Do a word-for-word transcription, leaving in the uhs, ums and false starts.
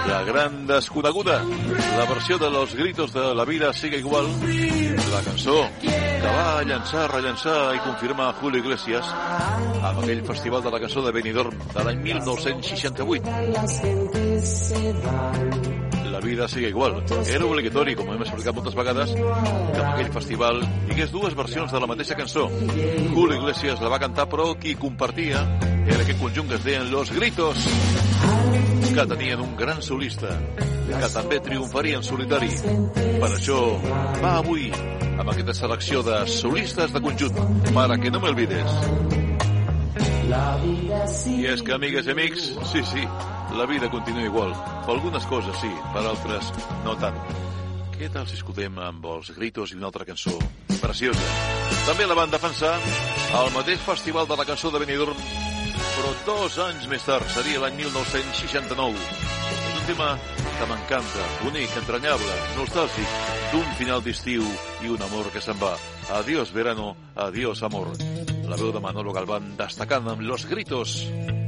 La gran desconeguda, la versió de Los Gritos de La Vida Sigue Igual, la cançó que va llançar, rellançar i confirmar Julio Iglesias amb aquell festival de la cançó de Benidorm de l'any mil nou-cents seixanta-vuit. La vida sigue igual. Era obligatori, com hem explicat moltes vegades, que en aquell festival hi hagués dues versions de la mateixa cançó. Julio Iglesias la va cantar, però qui compartia era aquest conjunt que es deien Los Gritos, que tenien un gran solista, que també triomfaria en solitari. Per això va avui amb aquesta selecció de solistes de conjunt, para que no me olvides. I és que, amigues i amics, sí, sí, la vida continua igual. Per algunes coses sí, per altres no tant. Què tal si escoltem amb els Gritos i una altra cançó preciosa? També la van defensar al mateix festival de la cançó de Benidorm, però dos anys més tard, seria l'any mil nou-cents seixanta-nou. És un tema que m'encanta, bonic, entranyable, nostàlgic, d'un final d'estiu i un amor que se'n va. Adiós verano, adiós amor. La veu de Manolo Galván destacant amb Los Gritos.